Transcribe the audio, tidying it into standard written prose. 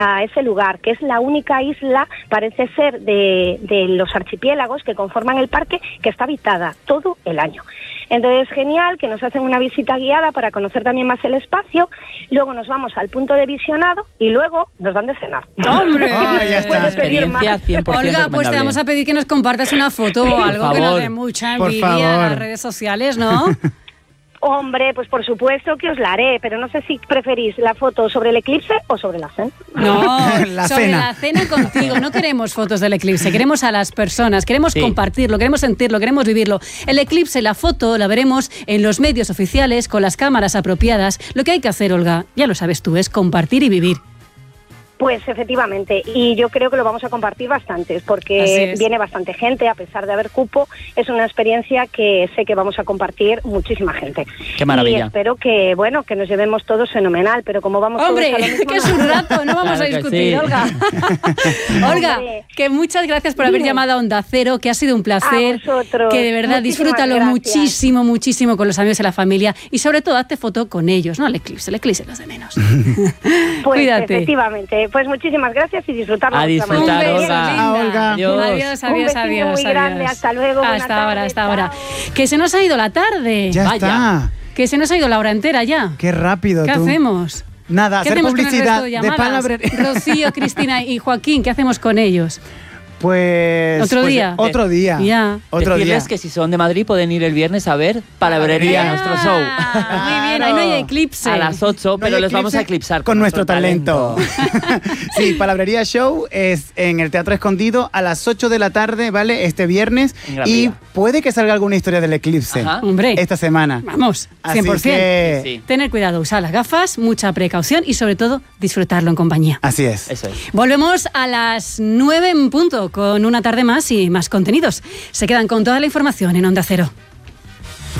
a ese lugar, que es la única isla, parece ser, de los archipiélagos que conforman el parque, que está habitada todo el año. Entonces, genial, que nos hacen una visita guiada para conocer también más el espacio, luego nos vamos al punto de visionado y luego nos dan de cenar. ¡Hombre! Ya está. Experiencia 100% Olga, pues te recomendable. vamos a pedir que nos compartas una foto o algo que nos dé mucha Por envidia en favor. las redes sociales, ¿no? Hombre, pues por supuesto que os la haré, pero no sé si preferís la foto sobre el eclipse o sobre la cena. No, La sobre cena. la cena contigo. No queremos fotos del eclipse, queremos a las personas, queremos Sí. compartirlo, queremos sentirlo, queremos vivirlo. El eclipse, la foto, la veremos en los medios oficiales con las cámaras apropiadas. Lo que hay que hacer, Olga, ya lo sabes tú, es compartir y vivir. Pues efectivamente, y yo creo que lo vamos a compartir bastantes, Así porque es. viene bastante gente, a pesar de haber cupo, es una experiencia que sé que vamos a compartir muchísima gente. Qué maravilla. Y espero que, bueno, que nos llevemos todos fenomenal, pero como vamos Hombre, todos a lo mismo, que es un rato, no vamos Claro a que discutir, sí. Olga. Olga, Hombre. que muchas gracias por haber Dime. llamado a Onda Cero, que ha sido un placer. A vosotros. Que de verdad Muchísimas disfrútalo gracias. muchísimo, muchísimo con los amigos y la familia. Y sobre todo, hazte foto con ellos, no el eclipse los de menos. pues Cuídate. efectivamente. Pues muchísimas gracias y disfrutarlo. A vuestra disfrutar, manera. Un beso, Olga. linda. Olga. Adiós. Adiós, Un adiós, besito adiós. muy adiós. grande. Hasta luego. Buena Hasta ahora, tarde, hasta ahora. chao. Que se nos ha ido la tarde. Ya Vaya. está. Que se nos ha ido la hora entera ya. Qué rápido ¿Qué tú. hacemos? Nada, ¿Qué hacer hacemos con el publicidad resto de de llamadas? palabrería. Rocío, Cristina y Joaquín, ¿qué hacemos con ellos? Pues... Otro pues, día. Otro día. Ya. Otro día. Decirles que si son de Madrid pueden ir el viernes a ver Palabrería, nuestro show. Muy bien, ahí no hay eclipse. A las 8, No hay pero les vamos a eclipse eclipsar con nuestro talento. Sí, Palabrería Show es en el Teatro Escondido a las 8 de la tarde, ¿vale? Este viernes. En Gran Y Vía. puede que salga alguna historia del eclipse Ajá. Hombre. esta semana. Vamos, Así 100%. que- Sí. Tener cuidado, usar las gafas, mucha precaución y sobre todo disfrutarlo en compañía. Así es. Eso es. Volvemos a las 9 en punto con una tarde más y más contenidos. Se quedan con toda la información en Onda Cero.